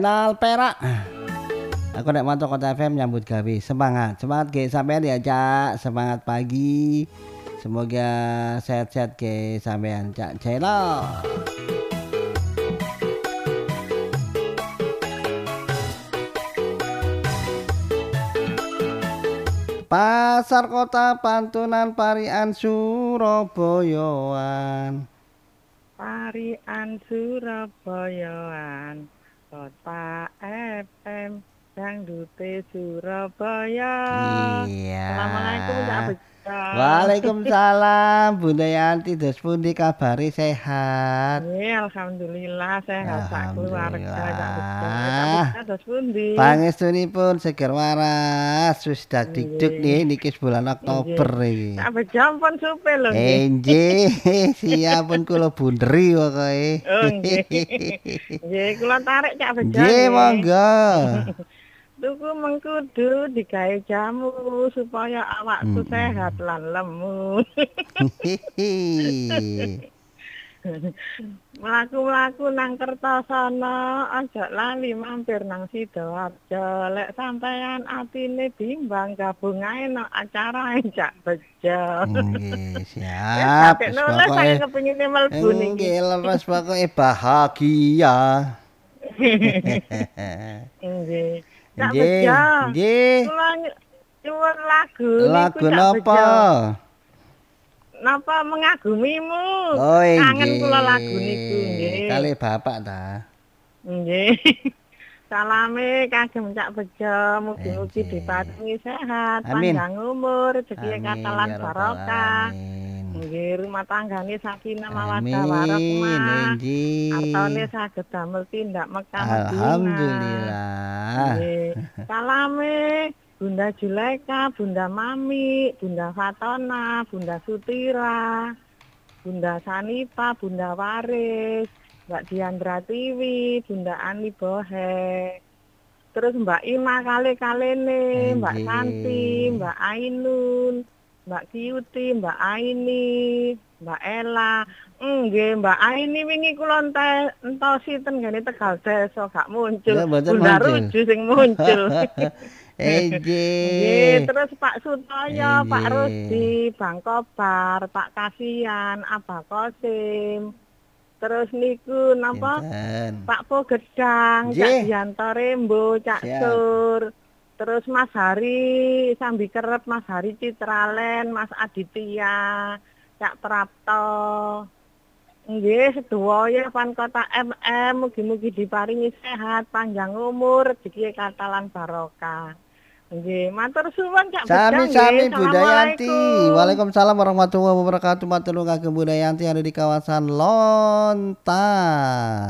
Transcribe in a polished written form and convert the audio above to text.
Nal Perak. Aku nek mantau Kota FM nyambut gawe. Semangat, semangat ge sampean ya, Cak. Semangat pagi. Semoga sehat-sehat ge sampean, Cak Celo. Pasar Kota Pantunan Parian Surabayaan. Parian Surabayaan, Kota FM, dangdute Surabaya. Iya. Assalamualaikum Cak Bejo. Waalaikumsalam Bunda Yanti, dos pundi kabare sehat? Alhamdulillah sehat sak keluarga Cak Bejo. Cak Alhamdulillah. Bejo dos pundi? Pangestunipun seger waras, wis dak dikduk Nggih. nih niki bulan Oktober iki. Cak Bejo ampun supe lho nggih. Nggih, siapun kula bunderi pokoke. Oh nggih. Nggih, kula tarik Cak Bejo Nggih, nggih. monggo. Tuku mengkudu digawe jamu supaya awakku sehat lan lemu. Mlaku-mlaku nang Kertosana, aja lali mampir nang Sidoarjo. Lek sampean atine bimbang gabung ae nang acarae Cak Bejo. Nggih, siap. Wis Wis nulis pokoke saya kepengine mlebu niki. nggih leres pokoke bahagia. Nggih. Cak Nggih, Bejo. nggih. Kula nyuwun lagu Lagu niku Cak napa? Bejo. Napa mengagumimu? Oh, Kangen nggih. kula lagu niku nggih. Kalih bapak ta. Nggih. Salame kagem Cak Bejo, mugi-mugi Nggih. diparingi sehat, Amin. panjang umur, rezeki Amin katalan ya rabbal barokah. alamin. Nggih, rumah tanggane sakinah mawaddah Amin, warahmah. Artone nggih. saged damel tindak Mekah Madinah. Alhamdulillah. Nggih. Salame Bunda Juleka, Bunda Mami, Bunda Fatona, Bunda Sutira, Bunda Sanipa, Bunda Waris, Mbak Diandra Tiwi, Bunda Ani Bohe. Terus Mbak Ima kale-kalene, Mbak Nggih. Santi, Mbak Ainun, Mbak Kiuti, Mbak Aini, Mbak Ela. Nggih, Mbak Aini wingi kula entosi ten ngene Tegal Desa gak muncul. Ya, mboten Bunda muncul. Ruju sing muncul. Nggih, Nggih. terus Pak Sutoyo, Pak Nggih. Rusdi, Bang Kobar, Pak Kasian, Abah Kosim. Terus niku napa? Pinten. Pak Po Gedang, Cak Nggih. Dianto Rembo, Cak Siap. Sur. Terus Mas Hari Sambi Kerep, Mas Hari Citralen, Mas Aditya, Cak Prapto. Nggih, sedaya pan Kota FM mugi-mugi diparingi sehat, panjang umur, rezeki katalan barokah. Nggih, matur suwun Cak Bejo nggih. Sami-sami Bunda Yanti. Assalamualaikum. Waalaikumsalam warahmatullahi wabarakatuh. Matur nuwun kagem Bunda Yanti ada di kawasan Lontar.